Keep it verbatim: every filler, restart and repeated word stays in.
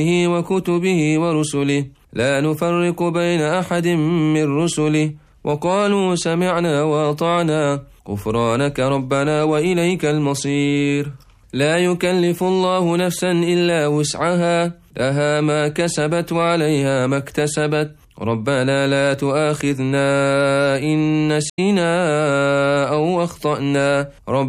وكتبه ورسله لا نفرق بين أحد من رسله وقالوا سمعنا وأطعنا غفرانك ربنا وإليك المصير. لا يكلف الله نفسا إلا وسعها لها ما كسبت وعليها ما اكتسبت ربنا لا تؤاخذنا إن نسينا أو أخطأنا رب